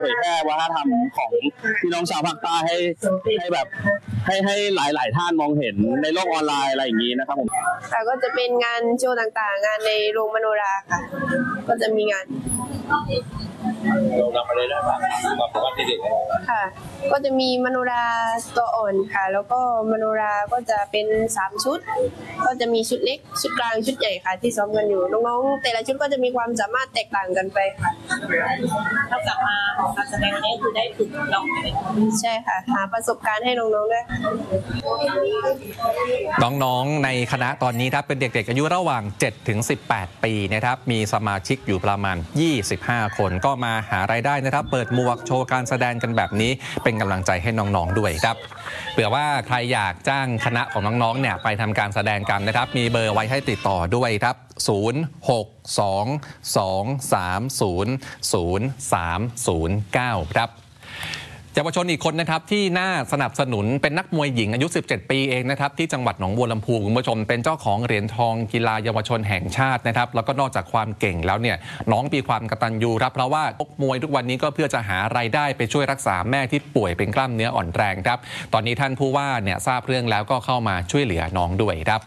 เผยแพร่วัฒนธรรมของพี่น้องชาวภาคใต้ให้แบบให้หลายท่านมองเห็นในโลกออนไลน์อะไรอย่างนี้นะครับผมแต่ก็จะเป็นงานโชว์ต่างๆงานในโรงมโนราค่ะก็จะมีงานเรานำมาได้บ้างแบบว่าเด็กๆค่ะก็จะมีมโนราตัวอ่อนค่ะแล้วก็มโนราก็จะเป็น3ชุดก็จะมีชุดเล็กชุดกลางชุดใหญ่ค่ะที่ซ้อมกันอยู่น้องๆแต่ละชุดก็จะมีความสามารถแตกต่างกันไปค่ะนอกจากมาการแสดงนี้คือได้ฝึกร้องใช่ค่ะหาประสบการณ์ให้น้องๆด้วยน้องๆในคณะตอนนี้ครับเป็นเด็กๆอายุระหว่าง7 ถึง 18 ปีนะครับมีสมาชิกอยู่ประมาณ25 คนก็มาหารายได้นะครับเปิดหมวกโชว์การแสดงกันแบบนี้เป็นกำลังใจให้น้องๆด้วยครับเผื่อว่าใครอยากจ้างคณะของน้องๆเนี่ยไปทำการแสดงกันนะครับมีเบอร์ไว้ให้ติดต่อด้วยครับ0622300309ครับเยาวชนอีกคนนะครับที่น่าสนับสนุนเป็นนักมวยหญิงอายุ17 ปีเองนะครับที่จังหวัดหนองบัวลำพูคุณผู้ชมเป็นเจ้าของเหรียญทองกีฬาเยาวชนแห่งชาตินะครับแล้วก็นอกจากความเก่งแล้วเนี่ยน้องมีความกตัญญูครับเพราะว่าชกมวยทุกวันนี้ก็เพื่อจะหารายได้ไปช่วยรักษาแม่ที่ป่วยเป็นกล้ามเนื้ออ่อนแรงครับตอนนี้ท่านผู้ว่าเนี่ยทราบเรื่องแล้วก็เข้ามาช่วยเหลือน้องด้วยครับ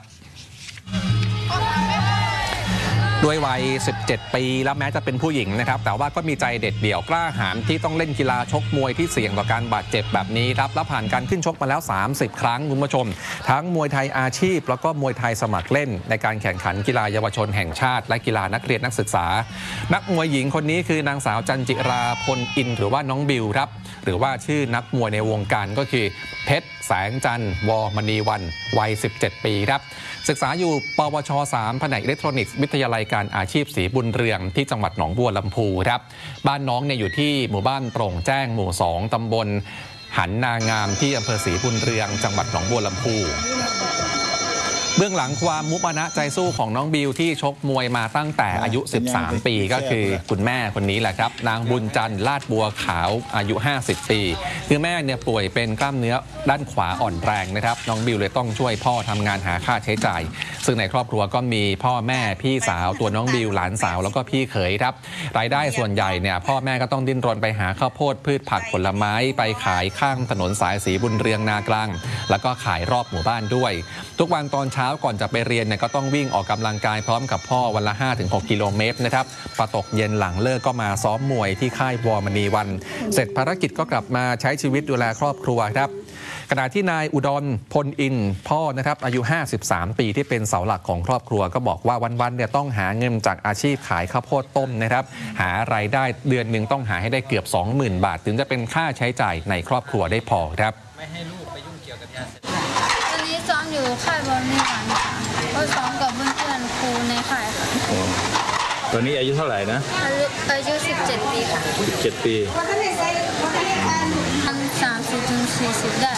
ด้วยวัย17 ปีแล้วแม้จะเป็นผู้หญิงนะครับแต่ว่าก็มีใจเด็ดเดี่ยวกล้าหาญที่ต้องเล่นกีฬาชกมวยที่เสี่ยงต่อการบาดเจ็บแบบนี้ครับและผ่านการขึ้นชกมาแล้ว30 ครั้งคุณผู้ชมทั้งมวยไทยอาชีพแล้วก็มวยไทยสมัครเล่นในการแข่งขันกีฬาเยาวชนแห่งชาติและกีฬานักเรียนนักศึกษานักมวยหญิงคนนี้คือนางสาวจันจิราพลอินหรือว่าน้องบิวครับหรือว่าชื่อนักมวยในวงการก็คือเพชรแสงจันทร์วมณีวันวัย17 ปีครับศึกษาอยู่ปวช3แผนกอิเล็กทรอนิกส์วิทยาลัยการอาชีพศรีบุญเรืองที่จังหวัดหนองบัวลำพูครับบ้านน้องเนี่ยอยู่ที่หมู่บ้านโปร่งแจ้งหมู่2ตำบลหันนางามที่อำเภอศรีบุญเรืองจังหวัดหนองบัวลำพูเบื้องหลังความมุมานะใจสู้ของน้องบิวที่ชกมวยมาตั้งแต่อายุ13 ปีก็คือคุณแม่คนนี้แหละครับนางบุญจันทร์ลาดบัวขาวอายุ50 ปีคือแม่เนี่ยป่วยเป็นกล้ามเนื้อด้านขวาอ่อนแรงนะครับน้องบิวเลยต้องช่วยพ่อทำงานหาค่าใช้จ่ายซึ่งในครอบครัวก็มีพ่อแม่พี่สาวตัวน้องบิวหลานสาวแล้วก็พี่เขยครับรายได้ส่วนใหญ่เนี่ยพ่อแม่ก็ต้องดิ้นรนไปหาข้าวโพดพืชผักผลไม้ไปขายข้างถนนสายศรีบุญเรืองนากลางแล้วก็ขายรอบหมู่บ้านด้วยทุกวันตอนเช้าก่อนจะไปเรียนเนี่ยก็ต้องวิ่งออกกำลังกายพร้อมกับพ่อวันละ 5-6 กิโลเมตรนะครับพอตกเย็นหลังเลิกก็มาซ้อมมวยที่ค่ายวมณีวันเสร็จภารกิจก็กลับมาใช้ชีวิตดูแลครอบครัวครับขณะที่นายอุดรพลอินพ่อนะครับอายุ53 ปีที่เป็นเสาหลักของครอบครัวก็บอกว่าวันๆเนี่ยต้องหาเงินจากอาชีพขายข้าวโพดต้มนะครับหารายได้เดือนหนึ่งต้องหาให้ได้เกือบ 20,000 บาทถึงจะเป็นค่าใช้จ่ายในครอบครัวได้พอครับไม่ให้ลูกไปยุ่งเกี่ยวกับยาเสพติดตอนนี้ซ้อมอยู่ค่ายวอลเลย์บอลค่ะก็ซ้อมกับเพื่อนๆครูในค่ายค่ะตอนนี้อายุเท่าไหร่นะอายุ17 ปีค่ะ 17 ปี 30-40ได้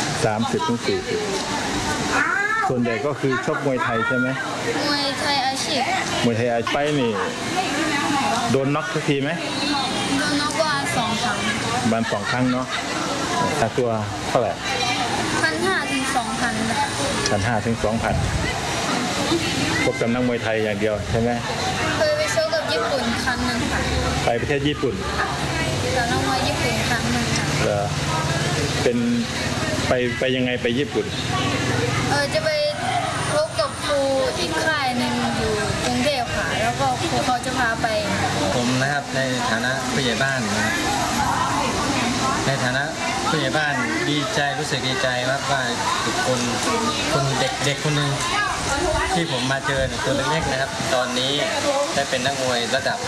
30-40ส่วนใหญ่ก็คือชกมวยไทยใช่ไหมมวยไทยอาชีพไปนี่โดนน็อกสักทีไหมโดนน็อกว่า2 ครั้งบ้าน2 ครั้งเนาะค่าตัวเท่าไหร่ 1,500 ถึง 2,000 1,500 ถึง 2,000พบกับนักมวยไทยอย่างเดียวใช่ไหมเคยไปชกกับญี่ปุ่นครั้งนึงค่ะไปประเทศญี่ปุ่นกับนักมวยญี่ปุ่นครั้งนึงค่ะเป็นไปยังไงไปญี่ปุ่นจะไปพบกับครูอีกค่ายหนึ่งอยู่กรุงเทพค่ะแล้วก็ครูเขาจะพาไปผมนะครับในฐานะผู้ใหญ่บ้านนะครับในฐานะผู้ใหญ่บ้านดีใจรู้สึกดีใจว่าทุกคนเด็กคนหนึ่งที่ผมมาเจอตัวเล็กๆนะครับตอนนี้ได้เป็นนักมวยระดับ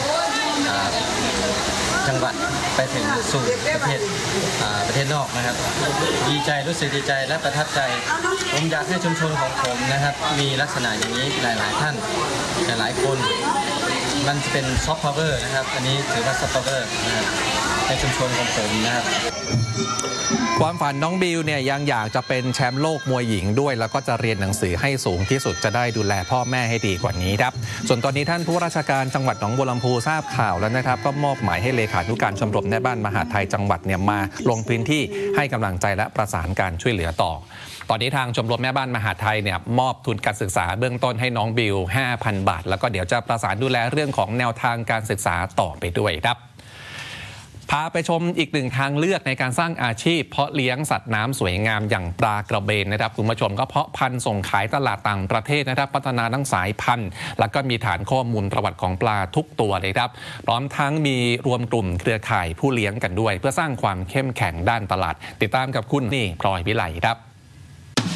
จังหวัดไปถึงสู่ประเทศนอกนะครับดีใจรู้สึกดีใจและประทับใจผมอยากให้ชุมชนของผมนะครับมีลักษณะอย่างนี้หลายๆท่านหลายๆคนมันจะเป็นซอฟต์พาวเวอร์นะครับอันนี้ถือว่าซอฟต์พาวเวอร์นะครับในชุมชนของผมนะครับความฝันน้องบิวเนี่ยยังอยากจะเป็นแชมป์โลกมวยหญิงด้วยแล้วก็จะเรียนหนังสือให้สูงที่สุดจะได้ดูแลพ่อแม่ให้ดีกว่านี้ครับส่วนตอนนี้ท่านผู้ว่าราชการจังหวัดหนองบัวลำพูทราบข่าวแล้วนะครับก็มอบหมายให้เลขานุการชมรมแม่บ้านมหาดไทยจังหวัดเนี่ยมาลงพื้นที่ให้กำลังใจและประสานการช่วยเหลือต่อตอนนี้ทางชมรมแม่บ้านมหาดไทยเนี่ยมอบทุนการศึกษาเบื้องต้นให้น้องบิว 5,000 บาทแล้วก็เดี๋ยวจะประสานดูแลเรื่องของแนวทางการศึกษาต่อไปด้วยครับพาไปชมอีกหนึ่งทางเลือกในการสร้างอาชีพเพาะเลี้ยงสัตว์น้ำสวยงามอย่างปลากระเบนนะครับคุณผู้ชมก็เพาะพันธุ์ส่งขายตลาดต่างประเทศนะครับพัฒนาทั้งสายพันธุ์แล้วก็มีฐานข้อมูลประวัติของปลาทุกตัวเลยครับพร้อมทั้งมีรวมกลุ่มเครือข่ายผู้เลี้ยงกันด้วยเพื่อสร้างความเข้มแข็งด้านตลาดติดตามกับคุณนี่พลอยวิไลครับ